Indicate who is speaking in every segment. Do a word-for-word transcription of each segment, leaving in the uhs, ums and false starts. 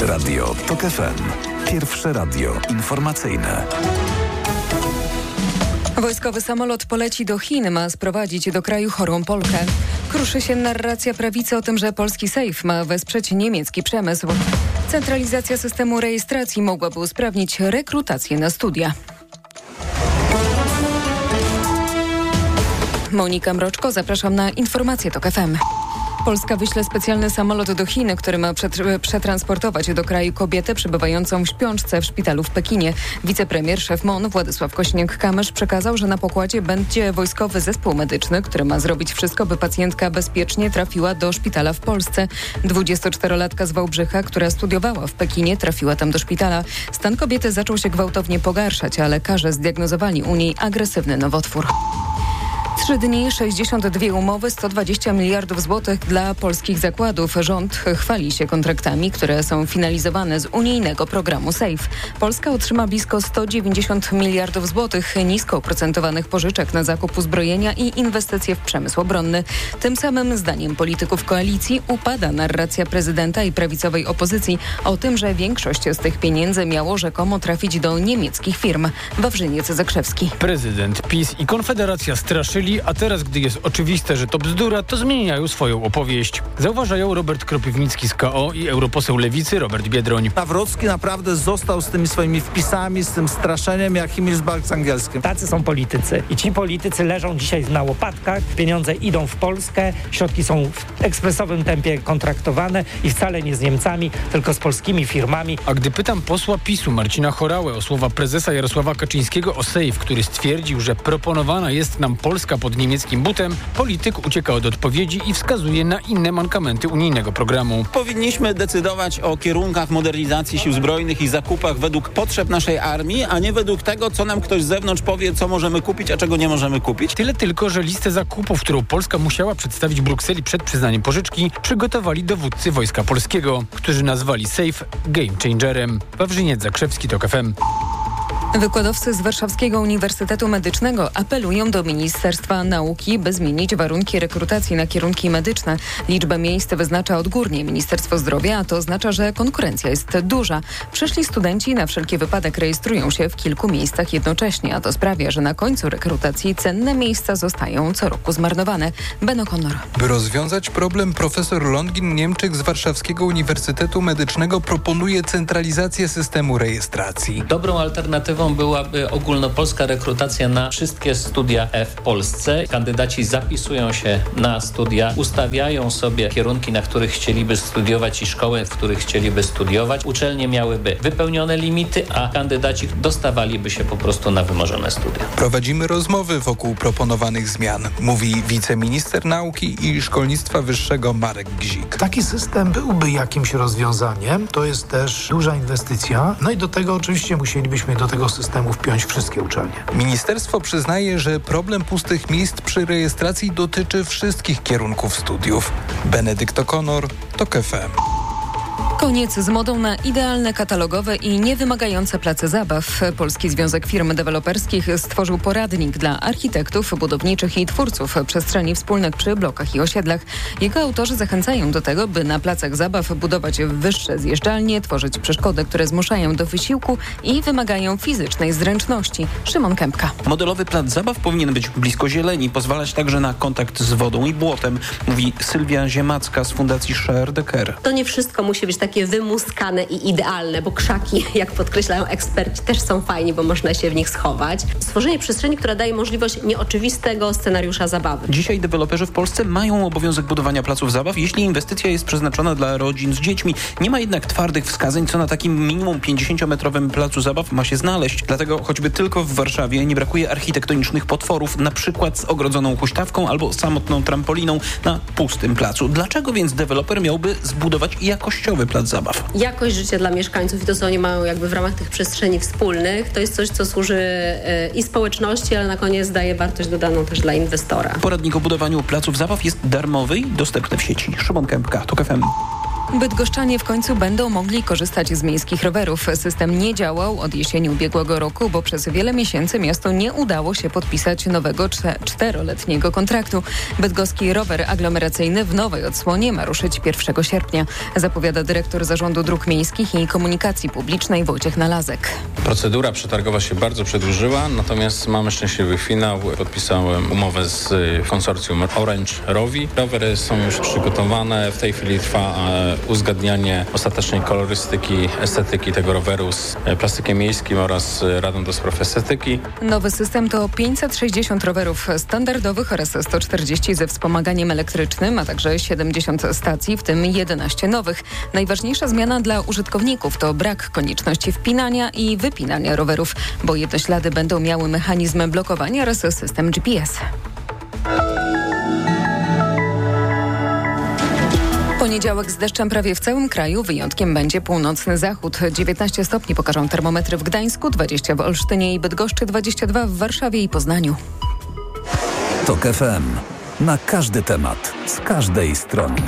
Speaker 1: Radio TOK F M. Pierwsze radio informacyjne.
Speaker 2: Wojskowy samolot poleci do Chin, ma sprowadzić do kraju chorą Polkę. Kruszy się narracja prawicy o tym, że polski sejf ma wesprzeć niemiecki przemysł. Centralizacja systemu rejestracji mogłaby usprawnić rekrutację na studia. Monika Mroczko, zapraszam na informacje TOK F M. Polska wyśle specjalny samolot do Chin, który ma przetransportować do kraju kobietę przebywającą w śpiączce w szpitalu w Pekinie. Wicepremier, szef M O N Władysław Kośniak-Kamysz przekazał, że na pokładzie będzie wojskowy zespół medyczny, który ma zrobić wszystko, by pacjentka bezpiecznie trafiła do szpitala w Polsce. dwudziestoczterolatka z Wałbrzycha, która studiowała w Pekinie, trafiła tam do szpitala. Stan kobiety zaczął się gwałtownie pogarszać, a lekarze zdiagnozowali u niej agresywny nowotwór. Trzy dni, sześćdziesiąt dwie umowy, sto dwadzieścia miliardów złotych dla polskich zakładów. Rząd chwali się kontraktami, które są finalizowane z unijnego programu SAFE. Polska otrzyma blisko sto dziewięćdziesiąt miliardów złotych nisko oprocentowanych pożyczek na zakup uzbrojenia i inwestycje w przemysł obronny. Tym samym, zdaniem polityków koalicji, upada narracja prezydenta i prawicowej opozycji o tym, że większość z tych pieniędzy miało rzekomo trafić do niemieckich firm. Wawrzyniec Zakrzewski.
Speaker 3: Prezydent, PiS i Konfederacja straszyli, a teraz, gdy jest oczywiste, że to bzdura, to zmieniają swoją opowieść. Zauważają Robert Kropiwnicki z K O i europoseł Lewicy Robert Biedroń.
Speaker 4: Nawrocki naprawdę został z tymi swoimi wpisami, z tym straszeniem jak Himmelsberg z angielskim.
Speaker 5: Tacy są politycy i ci politycy leżą dzisiaj na łopatkach, pieniądze idą w Polskę, środki są w ekspresowym tempie kontraktowane i wcale nie z Niemcami, tylko z polskimi firmami.
Speaker 3: A gdy pytam posła PiSu Marcina Horałę o słowa prezesa Jarosława Kaczyńskiego o SAFE, który stwierdził, że proponowana jest nam Polska pod niemieckim butem, polityk ucieka od odpowiedzi i wskazuje na inne mankamenty unijnego programu.
Speaker 6: Powinniśmy decydować o kierunkach modernizacji sił zbrojnych i zakupach według potrzeb naszej armii, a nie według tego, co nam ktoś z zewnątrz powie, co możemy kupić, a czego nie możemy kupić.
Speaker 3: Tyle tylko, że listę zakupów, którą Polska musiała przedstawić Brukseli przed przyznaniem pożyczki, przygotowali dowódcy Wojska Polskiego, którzy nazwali SAFE game changerem. Wawrzyniec Zakrzewski, TOK F M.
Speaker 2: Wykładowcy z Warszawskiego Uniwersytetu Medycznego apelują do Ministerstwa Nauki, by zmienić warunki rekrutacji na kierunki medyczne. Liczbę miejsc wyznacza odgórnie Ministerstwo Zdrowia, a to oznacza, że konkurencja jest duża. Przyszli studenci na wszelki wypadek rejestrują się w kilku miejscach jednocześnie, a to sprawia, że na końcu rekrutacji cenne miejsca zostają co roku zmarnowane. Ben O'Connor.
Speaker 7: By rozwiązać problem, profesor Longin Niemczyk z Warszawskiego Uniwersytetu Medycznego proponuje centralizację systemu rejestracji.
Speaker 8: Dobrą alternatywą byłaby ogólnopolska rekrutacja na wszystkie studia w Polsce. Kandydaci zapisują się na studia, ustawiają sobie kierunki, na których chcieliby studiować i szkoły, w których chcieliby studiować. Uczelnie miałyby wypełnione limity, a kandydaci dostawaliby się po prostu na wymarzone studia.
Speaker 7: Prowadzimy rozmowy wokół proponowanych zmian, mówi wiceminister nauki i szkolnictwa wyższego Marek Gzik.
Speaker 9: Taki system byłby jakimś rozwiązaniem. To jest też duża inwestycja. No i do tego oczywiście musielibyśmy do tego systemu wpiąć wszystkie uczelnie.
Speaker 7: Ministerstwo przyznaje, że problem pustych miejsc przy rejestracji dotyczy wszystkich kierunków studiów. Benedykt O'Connor, TOK F M.
Speaker 2: Koniec z modą na idealne katalogowe i niewymagające place zabaw. Polski Związek Firm Deweloperskich stworzył poradnik dla architektów, budowniczych i twórców przestrzeni wspólnych przy blokach i osiedlach. Jego autorzy zachęcają do tego, by na placach zabaw budować wyższe zjeżdżalnie, tworzyć przeszkody, które zmuszają do wysiłku i wymagają fizycznej zręczności. Szymon Kępka.
Speaker 6: Modelowy plac zabaw powinien być blisko zieleni, pozwalać także na kontakt z wodą i błotem, mówi Sylwia Ziemacka z Fundacji Share the Care.
Speaker 10: To nie wszystko musi być takie wymuskane i idealne, bo krzaki, jak podkreślają eksperci, też są fajni, bo można się w nich schować. Stworzenie przestrzeni, która daje możliwość nieoczywistego scenariusza zabawy.
Speaker 6: Dzisiaj deweloperzy w Polsce mają obowiązek budowania placów zabaw, jeśli inwestycja jest przeznaczona dla rodzin z dziećmi. Nie ma jednak twardych wskazań, co na takim minimum pięćdziesięciometrowym placu zabaw ma się znaleźć. Dlatego choćby tylko w Warszawie nie brakuje architektonicznych potworów, na przykład z ogrodzoną huśtawką albo samotną trampoliną na pustym placu. Dlaczego więc deweloper miałby zbudować jakościowy plac zabaw?
Speaker 10: Jakość życia dla mieszkańców i to, co oni mają jakby w ramach tych przestrzeni wspólnych, to jest coś, co służy i społeczności, ale na koniec daje wartość dodaną też dla inwestora.
Speaker 6: Poradnik o budowaniu placów zabaw jest darmowy i dostępny w sieci. Szymon Kępka, TOK F M.
Speaker 2: Bydgoszczanie w końcu będą mogli korzystać z miejskich rowerów. System nie działał od jesieni ubiegłego roku, bo przez wiele miesięcy miastu nie udało się podpisać nowego czteroletniego kontraktu. Bydgoski rower aglomeracyjny w nowej odsłonie ma ruszyć pierwszego sierpnia, zapowiada dyrektor Zarządu Dróg Miejskich i Komunikacji Publicznej Wojciech Nalazek.
Speaker 11: Procedura przetargowa się bardzo przedłużyła, natomiast mamy szczęśliwy finał. Podpisałem umowę z konsorcjum Orange Rowi. Rowery są już przygotowane. W tej chwili trwa uzgadnianie ostatecznej kolorystyki, estetyki tego roweru z plastykiem miejskim oraz Radą do Spraw Estetyki.
Speaker 2: Nowy system to pięćset sześćdziesiąt rowerów standardowych oraz sto czterdzieści ze wspomaganiem elektrycznym, a także siedemdziesiąt stacji, w tym jedenaście nowych. Najważniejsza zmiana dla użytkowników to brak konieczności wpinania i wypinania rowerów, bo jedne ślady będą miały mechanizm blokowania oraz system G P S. Poniedziałek z deszczem prawie w całym kraju, wyjątkiem będzie północny zachód. dziewiętnaście stopni pokażą termometry w Gdańsku, dwadzieścia w Olsztynie i Bydgoszczy, dwadzieścia dwa w Warszawie i Poznaniu.
Speaker 1: TOK F M. Na każdy temat, z każdej strony.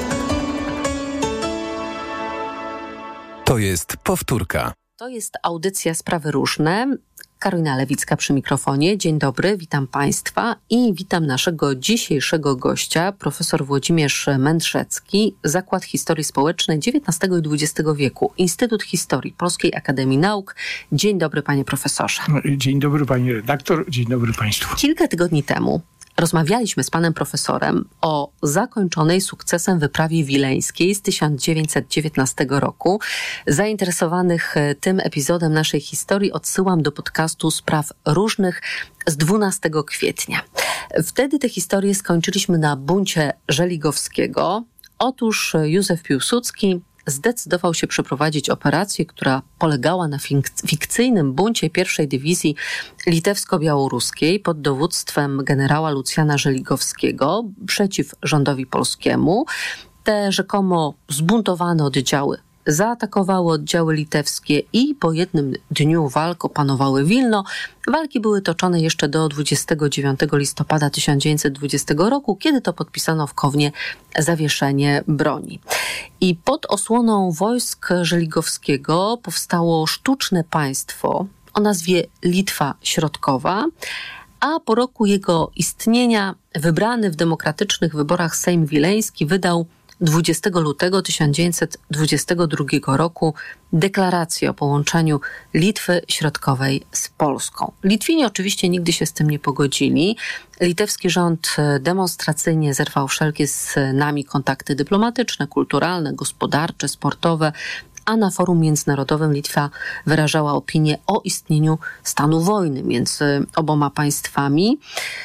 Speaker 1: To jest powtórka.
Speaker 12: To jest audycja Sprawy Różne. Karolina Lewicka przy mikrofonie. Dzień dobry, witam Państwa i witam naszego dzisiejszego gościa, profesor Włodzimierz Mędrzecki, Zakład Historii Społecznej dziewiętnastego i dwudziestego wieku, Instytut Historii Polskiej Akademii Nauk. Dzień dobry, panie profesorze.
Speaker 13: Dzień dobry, pani redaktor, dzień dobry państwu.
Speaker 12: Kilka tygodni temu rozmawialiśmy z panem profesorem o zakończonej sukcesem wyprawie wileńskiej z tysiąc dziewięćset dziewiętnastego roku. Zainteresowanych tym epizodem naszej historii odsyłam do podcastu Spraw Różnych z dwunastego kwietnia. Wtedy tę historię skończyliśmy na buncie Żeligowskiego. Otóż Józef Piłsudski zdecydował się przeprowadzić operację, która polegała na fik- fikcyjnym buncie pierwszej Dywizji Litewsko-Białoruskiej pod dowództwem generała Lucjana Żeligowskiego przeciw rządowi polskiemu. Te rzekomo zbuntowane oddziały zaatakowały oddziały litewskie i po jednym dniu walk opanowały Wilno. Walki były toczone jeszcze do dwudziestego dziewiątego listopada tysiąc dziewięćset dwudziestego roku, kiedy to podpisano w Kownie zawieszenie broni. I pod osłoną wojsk Żeligowskiego powstało sztuczne państwo o nazwie Litwa Środkowa, a po roku jego istnienia wybrany w demokratycznych wyborach Sejm Wileński wydał dwudziestego lutego tysiąc dziewięćset dwudziestego drugiego roku deklarację o połączeniu Litwy Środkowej z Polską. Litwini oczywiście nigdy się z tym nie pogodzili. Litewski rząd demonstracyjnie zerwał wszelkie z nami kontakty dyplomatyczne, kulturalne, gospodarcze, sportowe, a na forum międzynarodowym Litwa wyrażała opinię o istnieniu stanu wojny między oboma państwami.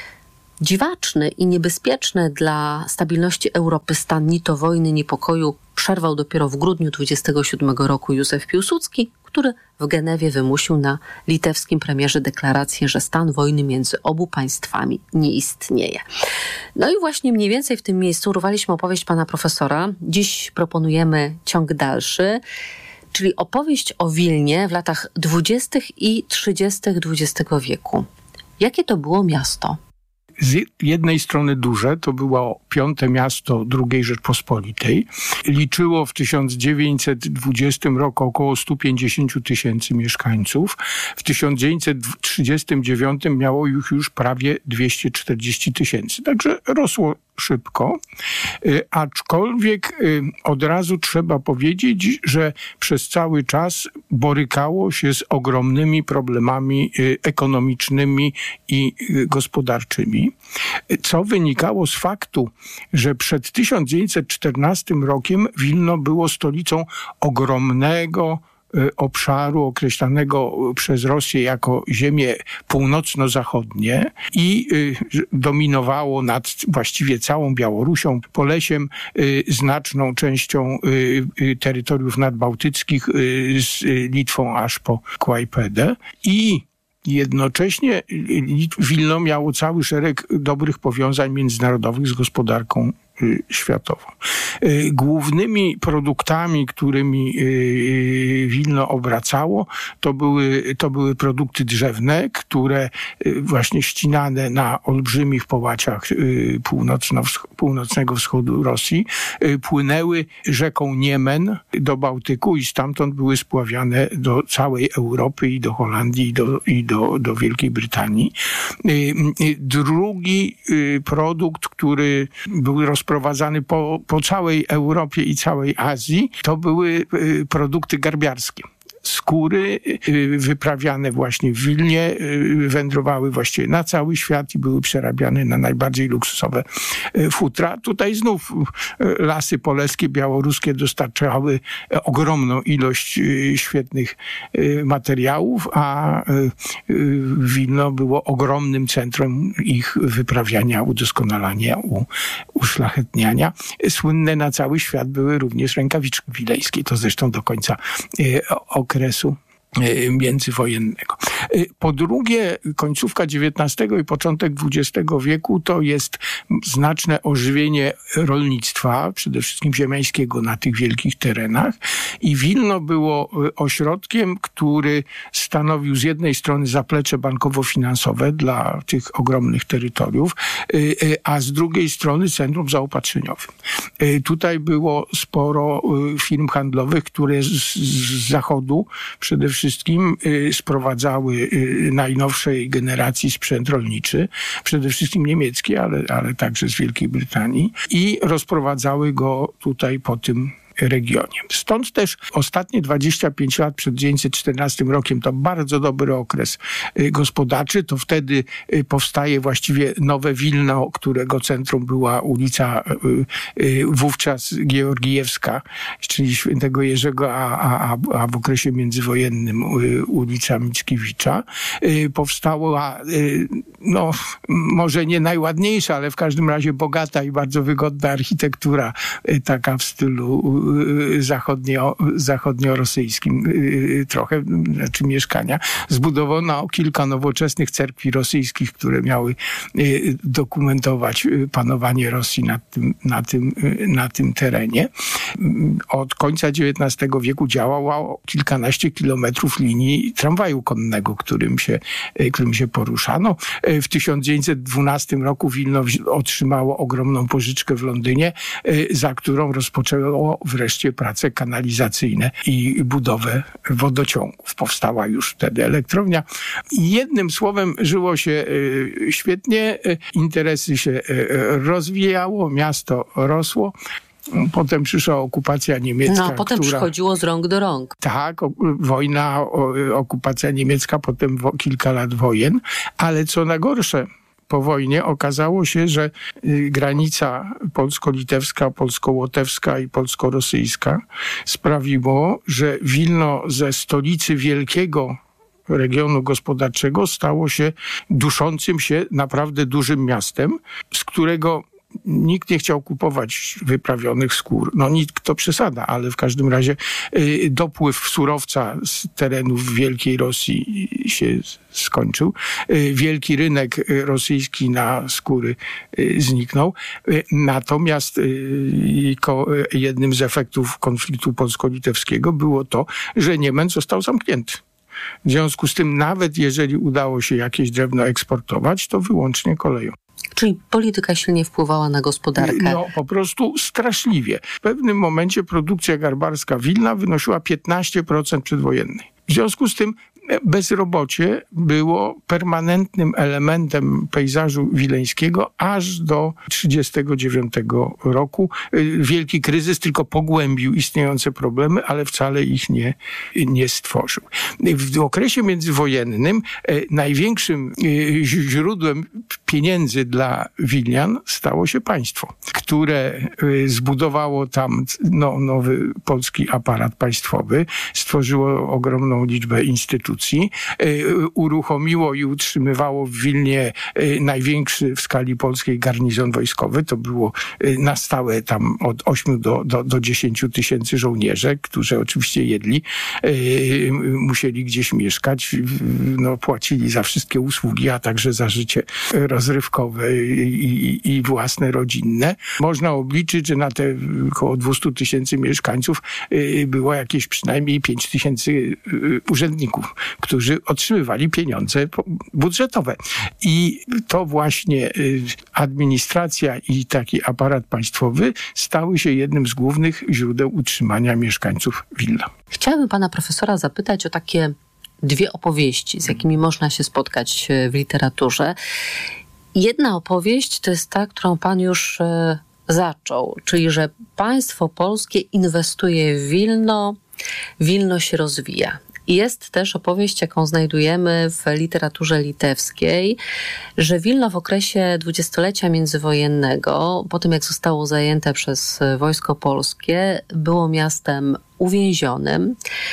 Speaker 12: Dziwaczny i niebezpieczny dla stabilności Europy stan ni to wojny, ni pokoju przerwał dopiero w grudniu dwudziestego siódmego roku Józef Piłsudski, który w Genewie wymusił na litewskim premierze deklarację, że stan wojny między obu państwami nie istnieje. No i właśnie mniej więcej w tym miejscu urwaliśmy opowieść pana profesora. Dziś proponujemy ciąg dalszy, czyli opowieść o Wilnie w latach dwudziestych i trzydziestych dwudziestego wieku. Jakie to było miasto?
Speaker 13: Z jednej strony duże, to było piąte miasto drugiej Rzeczpospolitej. Liczyło w tysiąc dziewięćset dwudziestym roku około sto pięćdziesiąt tysięcy mieszkańców. W tysiąc dziewięćset trzydziestym dziewiątym miało ich już prawie dwieście czterdzieści tysięcy. Także rosło szybko, aczkolwiek od razu trzeba powiedzieć, że przez cały czas borykało się z ogromnymi problemami ekonomicznymi i gospodarczymi, co wynikało z faktu, że przed tysiąc dziewięćset czternastym rokiem Wilno było stolicą ogromnego obszaru określanego przez Rosję jako ziemię północno-zachodnie i dominowało nad właściwie całą Białorusią, Polesiem, znaczną częścią terytoriów nadbałtyckich z Litwą aż po Kłajpedę. I jednocześnie Wilno miało cały szereg dobrych powiązań międzynarodowych z gospodarką światową. Głównymi produktami, którymi Wilno obracało, to były, to były produkty drzewne, które właśnie ścinane na olbrzymich połaciach północno, północnego wschodu Rosji płynęły rzeką Niemen do Bałtyku i stamtąd były spławiane do całej Europy i do Holandii i do, i do, do Wielkiej Brytanii. Drugi produkt, który był rozprowadzany po, po całej Europie i całej Azji, to były produkty garbiarskie. Skóry wyprawiane właśnie w Wilnie wędrowały właściwie na cały świat i były przerabiane na najbardziej luksusowe futra. Tutaj znów lasy polskie, białoruskie dostarczały ogromną ilość świetnych materiałów, a Wilno było ogromnym centrum ich wyprawiania, udoskonalania, uszlachetniania. Słynne na cały świat były również rękawiczki wileńskie. To zresztą do końca okresu międzywojennego. Po drugie, końcówka dziewiętnastego i początek dwudziestego wieku to jest znaczne ożywienie rolnictwa, przede wszystkim ziemiańskiego na tych wielkich terenach i Wilno było ośrodkiem, który stanowił z jednej strony zaplecze bankowo-finansowe dla tych ogromnych terytoriów, a z drugiej strony centrum zaopatrzeniowym. Tutaj było sporo firm handlowych, które z, z zachodu przede wszystkim wszystkim sprowadzały najnowszej generacji sprzęt rolniczy, przede wszystkim niemiecki, ale, ale także z Wielkiej Brytanii i rozprowadzały go tutaj po tym regionie. Stąd też ostatnie dwadzieścia pięć lat przed tysiąc dziewięćset czternastym rokiem to bardzo dobry okres gospodarczy. To wtedy powstaje właściwie nowe Wilno, którego centrum była ulica wówczas Georgijewska, czyli Świętego Jerzego, a, a, a w okresie międzywojennym ulica Mickiewicza. Powstała no, może nie najładniejsza, ale w każdym razie bogata i bardzo wygodna architektura, taka w stylu zachodnio, zachodnio-rosyjskim trochę, znaczy mieszkania. Zbudowano kilka nowoczesnych cerkwi rosyjskich, które miały dokumentować panowanie Rosji nad tym, na tym, na tym terenie. Od końca dziewiętnastego wieku działało kilkanaście kilometrów linii tramwaju konnego, którym się, którym się poruszano. W tysiąc dziewięćset dwunastym roku Wilno otrzymało ogromną pożyczkę w Londynie, za którą rozpoczęło wreszcie prace kanalizacyjne i budowę wodociągów. Powstała już wtedy elektrownia. Jednym słowem żyło się świetnie, interesy się rozwijało, miasto rosło. Potem przyszła okupacja niemiecka.
Speaker 12: No, a potem która, przychodziło z rąk do rąk.
Speaker 13: Tak, o, wojna, o, okupacja niemiecka, potem wo, kilka lat wojen. Ale co najgorsze, po wojnie okazało się, że granica polsko-litewska, polsko-łotewska i polsko-rosyjska sprawiło, że Wilno ze stolicy wielkiego regionu gospodarczego stało się duszącym się naprawdę dużym miastem, z którego nikt nie chciał kupować wyprawionych skór. No nikt to przesada, ale w każdym razie y, dopływ surowca z terenów Wielkiej Rosji się skończył. Y, wielki rynek rosyjski na skóry y, zniknął. Y, natomiast y, ko, jednym z efektów konfliktu polsko-litewskiego było to, że Niemen został zamknięty. W związku z tym nawet jeżeli udało się jakieś drewno eksportować, to wyłącznie koleją.
Speaker 12: Czyli polityka silnie wpływała na gospodarkę.
Speaker 13: No po prostu straszliwie. W pewnym momencie produkcja garbarska Wilna wynosiła piętnaście procent przedwojennej. W związku z tym bezrobocie było permanentnym elementem pejzażu wileńskiego aż do trzydziestego dziewiątego roku. Wielki kryzys tylko pogłębił istniejące problemy, ale wcale ich nie, nie stworzył. W okresie międzywojennym największym źródłem pieniędzy dla Wilnian stało się państwo, które zbudowało tam no, nowy polski aparat państwowy, stworzyło ogromną liczbę instytucji, rewolucji, uruchomiło i utrzymywało w Wilnie największy w skali polskiej garnizon wojskowy. To było na stałe tam od ośmiu do, do, do dziesięciu tysięcy żołnierzy, którzy oczywiście jedli, musieli gdzieś mieszkać, no, płacili za wszystkie usługi, a także za życie rozrywkowe i, i własne, rodzinne. Można obliczyć, że na te około dwieście tysięcy mieszkańców było jakieś przynajmniej pięć tysięcy urzędników, którzy otrzymywali pieniądze budżetowe. I to właśnie administracja i taki aparat państwowy stały się jednym z głównych źródeł utrzymania mieszkańców Wilna.
Speaker 12: Chciałabym pana profesora zapytać o takie dwie opowieści, z jakimi można się spotkać w literaturze. Jedna opowieść to jest ta, którą pan już e, zaczął, czyli że państwo polskie inwestuje w Wilno, Wilno się rozwija. Jest też opowieść, jaką znajdujemy w literaturze litewskiej, że Wilno w okresie dwudziestolecia międzywojennego, po tym jak zostało zajęte przez Wojsko Polskie, było miastem uwięzionym,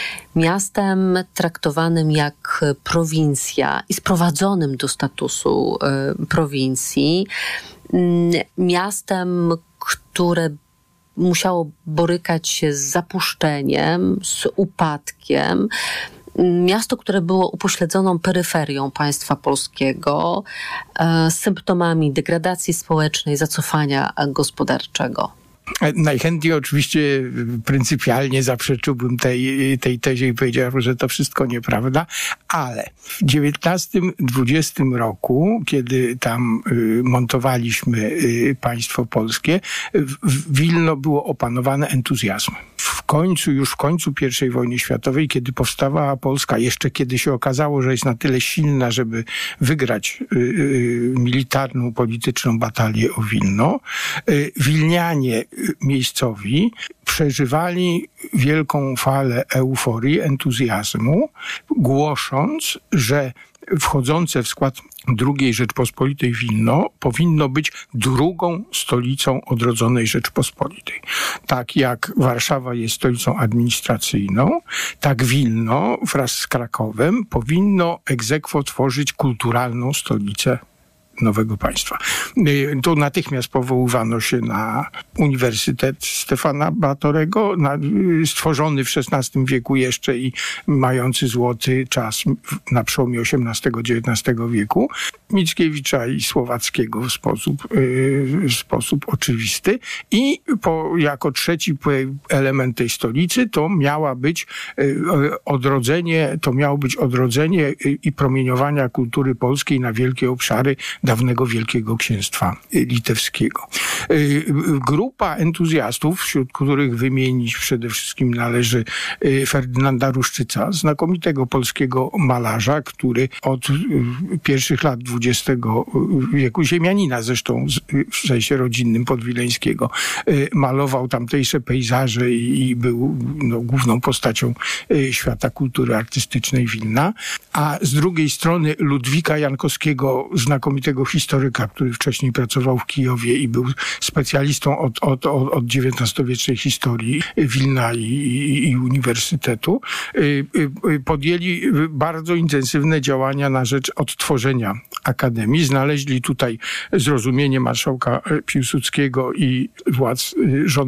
Speaker 12: miastem traktowanym jak prowincja i sprowadzonym do statusu y, prowincji, y, miastem, które musiało borykać się z zapuszczeniem, z upadkiem. Miasto, które było upośledzoną peryferią państwa polskiego, z symptomami degradacji społecznej, zacofania gospodarczego.
Speaker 13: Najchętniej oczywiście pryncypialnie zaprzeczyłbym tej, tej tezie i powiedział, że to wszystko nieprawda, ale w dziewiętnastym dwudziestym roku, kiedy tam montowaliśmy państwo polskie, Wilno było opanowane entuzjazmem. W końcu, już w końcu pierwszej wojny światowej, kiedy powstawała Polska, jeszcze kiedy się okazało, że jest na tyle silna, żeby wygrać y, y, militarną, polityczną batalię o Wilno, y, Wilnianie miejscowi przeżywali wielką falę euforii, entuzjazmu, głosząc, że wchodzące w skład drugiej Rzeczpospolitej Wilno powinno być drugą stolicą odrodzonej Rzeczpospolitej. Tak jak Warszawa jest stolicą administracyjną, tak Wilno wraz z Krakowem powinno ex aequo tworzyć kulturalną stolicę nowego państwa. Tu natychmiast powoływano się na Uniwersytet Stefana Batorego, na, stworzony w szesnastym wieku jeszcze i mający złoty czas na przełomie osiemnastego dziewiętnastego wieku, Mickiewicza i Słowackiego w sposób, w sposób oczywisty. I po, jako trzeci element tej stolicy to miała być odrodzenie, to miało być odrodzenie i promieniowania kultury polskiej na wielkie obszary dawnego Wielkiego Księstwa Litewskiego. Grupa entuzjastów, wśród których wymienić przede wszystkim należy Ferdynanda Ruszczyca, znakomitego polskiego malarza, który od pierwszych lat dwudziestego wieku, ziemianina zresztą w sensie rodzinnym podwileńskiego, malował tamtejsze pejzaże i był no, główną postacią świata kultury artystycznej Wilna. A z drugiej strony Ludwika Jankowskiego, znakomitego historyka, który wcześniej pracował w Kijowie i był specjalistą od, od, od, od dziewiętnastowiecznej historii Wilna i, i, i Uniwersytetu, podjęli bardzo intensywne działania na rzecz odtworzenia Akademii. Znaleźli tutaj zrozumienie marszałka Piłsudskiego i władz rządowych